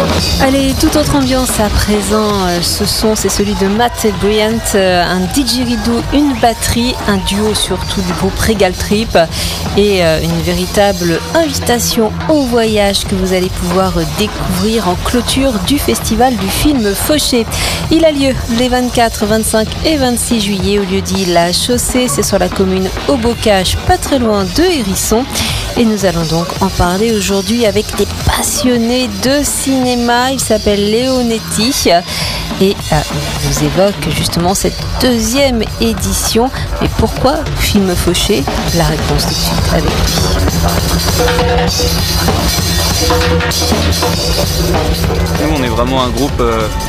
Allez, toute autre ambiance à présent. Ce son, c'est celui de Matt Bryant, un didgeridoo, une batterie, un duo surtout du groupe Regal Trip et une véritable invitation au voyage que vous allez pouvoir découvrir en clôture du festival du film Fauché. Il a lieu les 24, 25 et 26 juillet au lieu-dit La Chaussée. C'est sur la commune Haut-Bocage, pas très loin de Hérisson. Et nous allons donc en parler aujourd'hui avec des passionnés de cinéma. Il s'appelle Leonetti et il nous évoque justement cette deuxième édition. Mais pourquoi film Fauché? La réponse tout de suite avec lui. Nous, on est vraiment un groupe,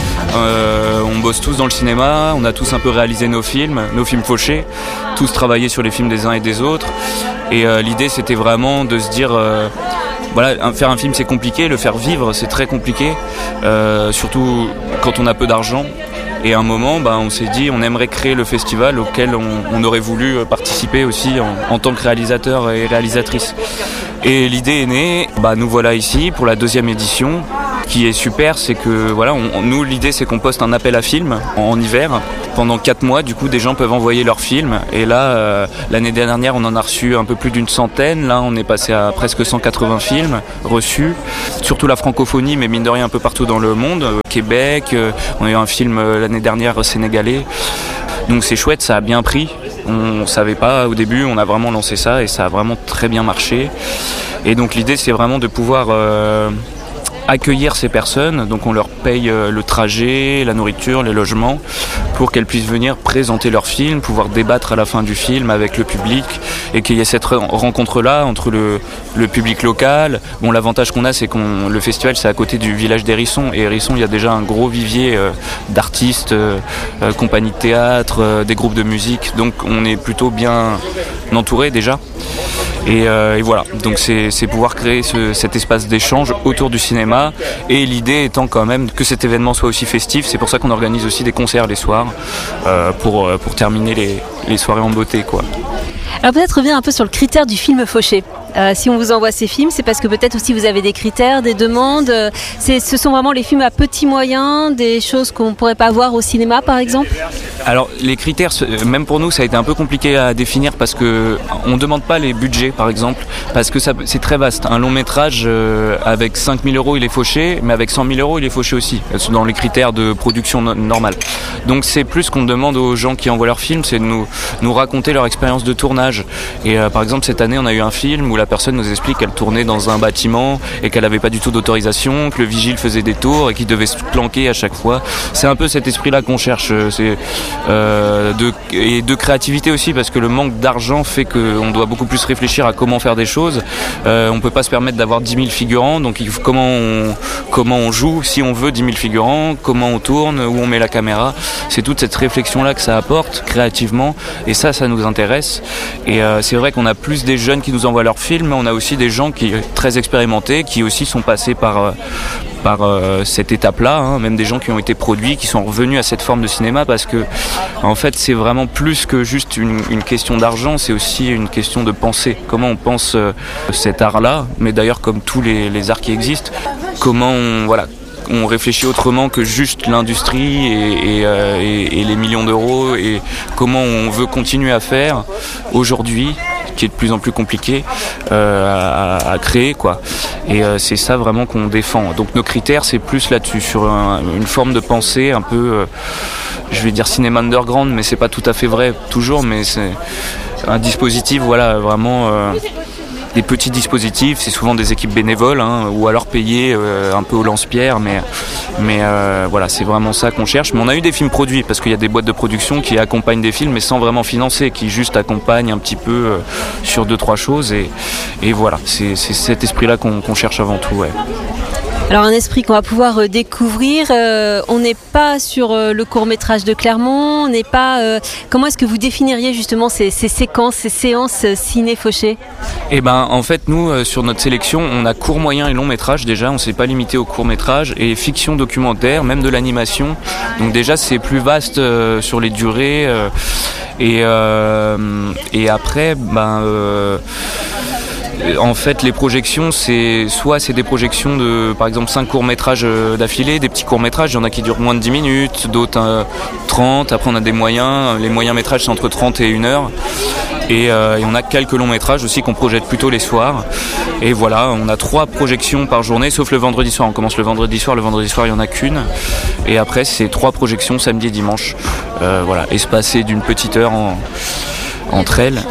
on bosse tous dans le cinéma, on a tous un peu réalisé nos films Fauchés, tous travaillé sur les films des uns et des autres. Et l'idée, c'était vraiment de se dire... Voilà, faire un film c'est compliqué, le faire vivre c'est très compliqué, surtout quand on a peu d'argent. Et à un moment, on s'est dit on aimerait créer le festival auquel on aurait voulu participer aussi en tant que réalisateur et réalisatrice. Et l'idée est née, nous voilà ici pour la deuxième édition. Ce qui est super, c'est que voilà, nous l'idée c'est qu'on poste un appel à films en hiver. Pendant 4 mois, du coup, des gens peuvent envoyer leurs films. Et là, l'année dernière, on en a reçu un peu plus d'une centaine. Là, on est passé à presque 180 films reçus. Surtout la francophonie, mais mine de rien un peu partout dans le monde. Québec, on a eu un film l'année dernière sénégalais. Donc c'est chouette, ça a bien pris. On savait pas au début, on a vraiment lancé ça et ça a vraiment très bien marché. Et donc l'idée, c'est vraiment de pouvoir... accueillir ces personnes, donc on leur paye le trajet, la nourriture, les logements, pour qu'elles puissent venir présenter leur film, pouvoir débattre à la fin du film avec le public, et qu'il y ait cette rencontre-là entre le public local. Bon, l'avantage qu'on a, c'est le festival, c'est à côté du village d'Hérisson, et Hérisson, il y a déjà un gros vivier d'artistes, compagnies de théâtre, des groupes de musique, donc on est plutôt bien entouré déjà. Et voilà, donc c'est pouvoir créer cet espace d'échange autour du cinéma, et l'idée étant quand même que cet événement soit aussi festif. C'est pour ça qu'on organise aussi des concerts les soirs pour terminer les soirées en beauté, quoi. Alors peut-être revenir un peu sur le critère du film Fauché. Si on vous envoie ces films, c'est parce que peut-être aussi vous avez des critères, des demandes. Ce sont vraiment les films à petits moyens, des choses qu'on ne pourrait pas voir au cinéma par exemple? Alors les critères, même pour nous, ça a été un peu compliqué à définir parce que on demande pas les budgets par exemple, parce que c'est très vaste. Un long métrage avec 5 000 €, il est fauché, mais avec 100 000 €, il est fauché aussi, dans les critères de production normale. Donc c'est plus qu'on demande aux gens qui envoient leurs films, c'est de nous raconter leur expérience de tournage. Et par exemple cette année, on a eu un film où la personne nous explique qu'elle tournait dans un bâtiment et qu'elle n'avait pas du tout d'autorisation, que le vigile faisait des tours et qu'il devait se planquer à chaque fois. C'est un peu cet esprit-là qu'on cherche. Et de créativité aussi, parce que le manque d'argent fait qu'on doit beaucoup plus réfléchir à comment faire des choses. On peut pas se permettre d'avoir 10 000 figurants, donc comment on joue si on veut 10 000 figurants, comment on tourne, où on met la caméra. C'est toute cette réflexion-là que ça apporte créativement, et ça nous intéresse. Et c'est vrai qu'on a plus des jeunes qui nous envoient leurs films, mais on a aussi des gens qui très expérimentés, qui aussi sont passés par cette étape-là, même des gens qui ont été produits, qui sont revenus à cette forme de cinéma, parce que en fait c'est vraiment plus que juste une question d'argent, c'est aussi une question de pensée. Comment on pense cet art-là, mais d'ailleurs comme tous les arts qui existent, comment on réfléchit autrement que juste l'industrie et les millions d'euros, et comment on veut continuer à faire aujourd'hui, qui est de plus en plus compliqué à créer, quoi. Et c'est ça vraiment qu'on défend. Donc nos critères, c'est plus là-dessus, sur une forme de pensée un peu, je vais dire cinéma underground, mais c'est pas tout à fait vrai toujours, mais c'est un dispositif, voilà, vraiment des petits dispositifs. C'est souvent des équipes bénévoles, ou alors payées un peu au lance-pierre, mais voilà, c'est vraiment ça qu'on cherche. Mais on a eu des films produits, parce qu'il y a des boîtes de production qui accompagnent des films mais sans vraiment financer, qui juste accompagnent un petit peu sur 2-3 choses, et voilà, c'est cet esprit-là qu'on cherche avant tout, ouais. Alors un esprit qu'on va pouvoir découvrir. On n'est pas sur le court-métrage de Clermont, on n'est pas... comment est-ce que vous définiriez justement ces séquences, ces séances ciné-Fauché? Eh ben, en fait, nous, sur notre sélection, on a court, moyen et long métrage déjà. On s'est pas limité au court métrage, et fiction, documentaire, même de l'animation. Donc déjà, c'est plus vaste sur les durées. Et après, En fait, les projections, c'est des projections de, par exemple, 5 courts-métrages d'affilée, des petits courts-métrages, il y en a qui durent moins de 10 minutes, d'autres 30, après on a des moyens, les moyens-métrages c'est entre 30 et 1 heure. Et on a quelques longs métrages aussi qu'on projette plutôt les soirs. Et voilà, on a 3 projections par journée, sauf le vendredi soir. On commence le vendredi soir il n'y en a qu'une. Et après, c'est 3 projections samedi et dimanche. Voilà, espacées d'une petite heure entre elles.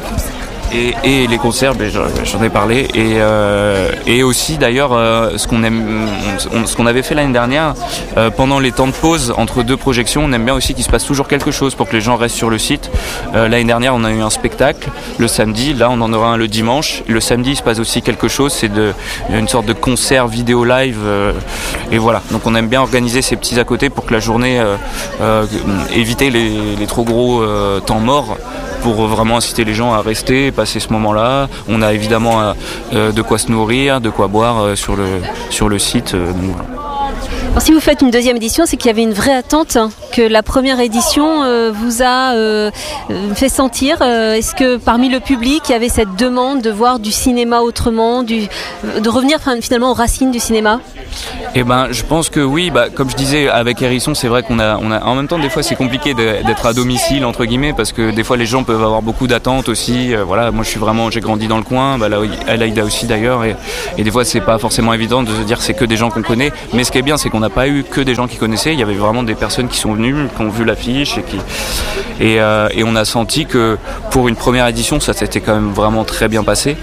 Et les concerts, j'en ai parlé. Et aussi d'ailleurs, ce qu'on avait fait l'année dernière, pendant les temps de pause entre 2 projections, on aime bien aussi qu'il se passe toujours quelque chose pour que les gens restent sur le site. L'année dernière, on a eu un spectacle le samedi, là on en aura un le dimanche. Le samedi, il se passe aussi quelque chose, c'est une sorte de concert vidéo live. Et voilà, donc on aime bien organiser ces petits à côté pour que la journée, éviter les trop gros temps morts, pour vraiment inciter les gens à rester, passer ce moment-là. On a évidemment de quoi se nourrir, de quoi boire sur le site. Donc voilà. Alors, si vous faites une deuxième édition, c'est qu'il y avait une vraie attente, que la première édition vous a fait sentir. Est-ce que parmi le public, il y avait cette demande de voir du cinéma autrement, de revenir finalement aux racines du cinéma ? Eh ben, je pense que oui. Comme je disais, avec Hérisson, c'est vrai qu'on a. En même temps, des fois, c'est compliqué d'être à domicile entre guillemets, parce que des fois, les gens peuvent avoir beaucoup d'attentes aussi. Voilà, moi, j'ai grandi dans le coin. Là, Aïda aussi d'ailleurs, et des fois, c'est pas forcément évident de se dire que c'est que des gens qu'on connaît. Mais ce qui est bien, c'est qu'on n'a pas eu que des gens qui connaissaient. Il y avait vraiment des personnes qui sont venues, qui ont vu l'affiche et on a senti que pour une première édition, ça s'était quand même vraiment très bien passé.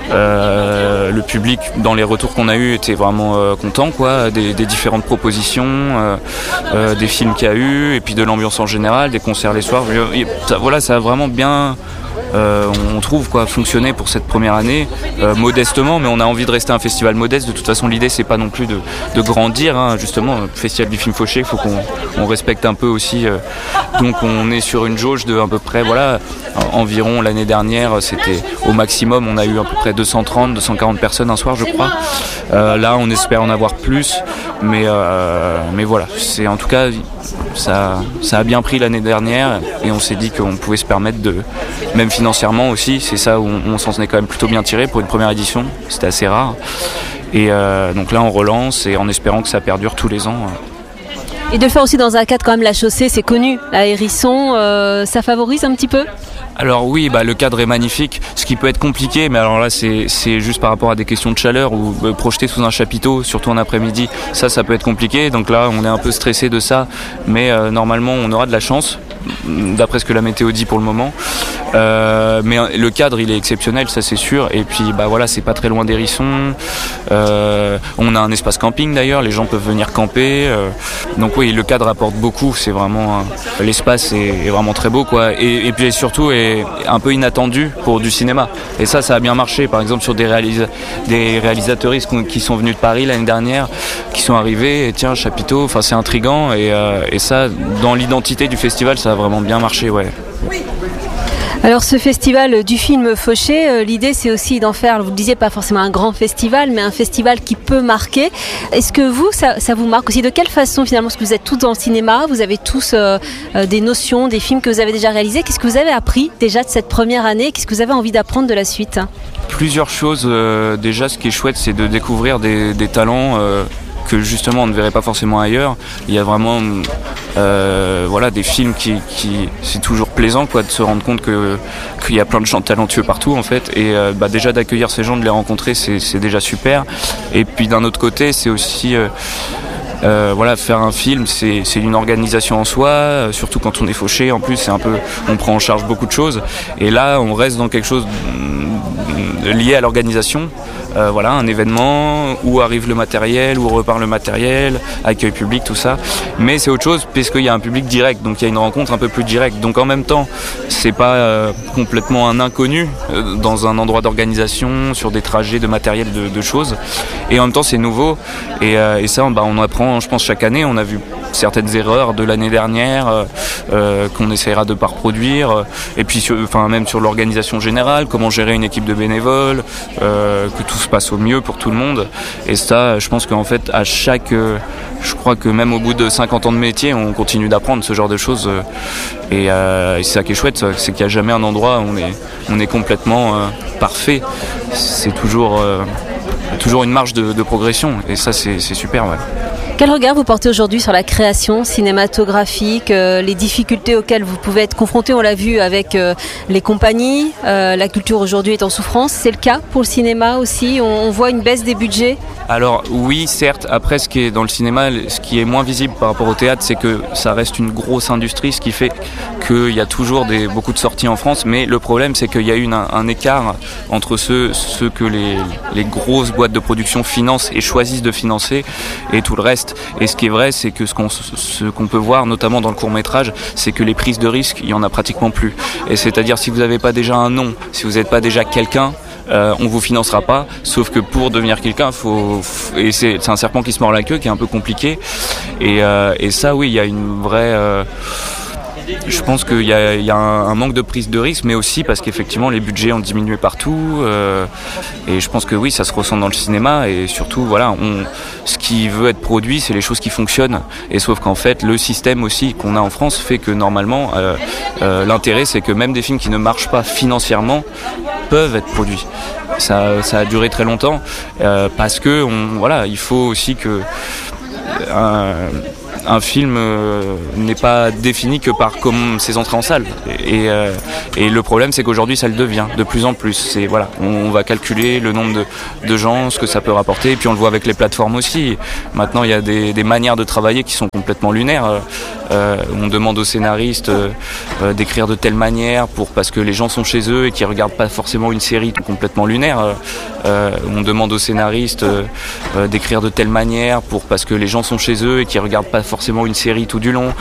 Le public, dans les retours qu'on a eu, était vraiment content, quoi, des différentes propositions, des films qu'il y a eu, et puis de l'ambiance en général, des concerts les soirs. Ça a vraiment bien, on trouve, fonctionné pour cette première année, modestement, mais on a envie de rester un festival modeste. De toute façon, l'idée, c'est pas non plus de grandir, hein. Justement, le festival du film fauché, il faut qu'on respecte un peu aussi. Donc on est sur une jauge de à peu près, environ l'année dernière, c'était au maximum, on a eu à peu près 230, 240 personnes un soir, je crois. Là, on espère en avoir plus, mais voilà, c'est en tout cas, ça a bien pris l'année dernière, et on s'est dit qu'on pouvait se permettre même financièrement aussi, c'est ça où on s'en est quand même plutôt bien tiré pour une première édition, c'était assez rare. Et donc là, on relance, et en espérant que ça perdure tous les ans. Et de le faire aussi dans un cadre, quand même, la chaussée, c'est connu. À Hérisson, ça favorise un petit peu ? Alors oui, le cadre est magnifique, ce qui peut être compliqué, mais alors là c'est juste par rapport à des questions de chaleur, ou projeter sous un chapiteau, surtout en après-midi, ça peut être compliqué. Donc là on est un peu stressé de ça, mais normalement on aura de la chance, d'après ce que la météo dit pour le moment. Mais le cadre il est exceptionnel, ça c'est sûr. Et puis c'est pas très loin d'Hérisson. On a un espace camping d'ailleurs, les gens peuvent venir camper. Donc oui, le cadre apporte beaucoup, c'est vraiment l'espace est vraiment très beau, quoi. Et puis surtout est un peu inattendu pour du cinéma. Et ça a bien marché. Par exemple sur des réalisateuristes qui sont venus de Paris l'année dernière, qui sont arrivés, et tiens, chapiteau, c'est intriguant, et ça, dans l'identité du festival, ça a vraiment bien marché, ouais. Alors ce festival du film fauché, l'idée c'est aussi d'en faire, vous le disiez, pas forcément un grand festival, mais un festival qui peut marquer. Est-ce que vous, ça vous marque aussi ? De quelle façon finalement ? Parce que vous êtes tous dans le cinéma, vous avez tous des notions, des films que vous avez déjà réalisés. Qu'est-ce que vous avez appris déjà de cette première année ? Qu'est-ce que vous avez envie d'apprendre de la suite ? Plusieurs choses. Déjà, ce qui est chouette, c'est de découvrir des talents que justement on ne verrait pas forcément ailleurs. Il y a vraiment des films qui c'est toujours plaisant, quoi, de se rendre compte qu'il y a plein de gens talentueux partout en fait, et déjà d'accueillir ces gens, de les rencontrer, c'est déjà super. Et puis d'un autre côté, c'est aussi faire un film, c'est une organisation en soi, surtout quand on est fauché. En plus, on prend en charge beaucoup de choses, et là on reste dans quelque chose lié à l'organisation. Un événement où arrive le matériel, où repart le matériel, accueil public, tout ça. Mais c'est autre chose puisqu'il y a un public direct, donc il y a une rencontre un peu plus directe. Donc en même temps, c'est pas complètement un inconnu dans un endroit d'organisation, sur des trajets de matériel, de choses. Et en même temps, c'est nouveau. Et ça, on apprend, je pense, chaque année. On a vu certaines erreurs de l'année dernière qu'on essaiera de ne pas reproduire. Et puis, même sur l'organisation générale, comment gérer une équipe de bénévoles, que tout se passe au mieux pour tout le monde. Et ça, je pense qu'en fait, à chaque je crois que même au bout de 50 ans de métier, on continue d'apprendre ce genre de choses. Et c'est ça qui est chouette, c'est qu'il n'y a jamais un endroit où on est complètement parfait. C'est toujours une marge de progression. Et ça, c'est super. Ouais. Quel regard vous portez aujourd'hui sur la création cinématographique, les difficultés auxquelles vous pouvez être confrontés? On l'a vu avec les compagnies, la culture aujourd'hui est en souffrance. C'est le cas pour le cinéma aussi? On voit une baisse des budgets? Alors oui, certes, après ce qui est dans le cinéma, ce qui est moins visible par rapport au théâtre, c'est que ça reste une grosse industrie, ce qui fait qu'il y a toujours beaucoup de sorties en France, mais le problème c'est qu'il y a eu un écart entre ceux que les grosses boîtes de production financent et choisissent de financer et tout le reste. Et ce qui est vrai, c'est que ce qu'on peut voir, notamment dans le court-métrage, c'est que les prises de risques, il y en a pratiquement plus. Et c'est-à-dire si vous n'avez pas déjà un nom, si vous n'êtes pas déjà quelqu'un, on vous financera pas, sauf que pour devenir quelqu'un, et c'est un serpent qui se mord la queue qui est un peu compliqué. Et ça, oui, il y a une vraie. Je pense qu'il y a un manque de prise de risque, mais aussi parce qu'effectivement les budgets ont diminué partout. Et je pense que oui, ça se ressent dans le cinéma. Et surtout, voilà, ce qui veut être produit, c'est les choses qui fonctionnent. Et sauf qu'en fait, le système aussi qu'on a en France fait que normalement, l'intérêt, c'est que même des films qui ne marchent pas financièrement peuvent être produits. Ça a duré très longtemps parce que il faut aussi que un film n'est pas défini que par comme ses entrées en salle. Et le problème, c'est qu'aujourd'hui, ça le devient de plus en plus. On va calculer le nombre de gens, ce que ça peut rapporter. Et puis on le voit avec les plateformes aussi. Maintenant, il y a des manières de travailler qui sont complètement lunaires. On demande aux scénaristes d'écrire de telle manière parce que les gens sont chez eux et qu'ils regardent pas forcément une série complètement lunaire. On demande aux scénaristes d'écrire de telle manière parce que les gens sont chez eux et qu'ils regardent pas forcément une série tout du long.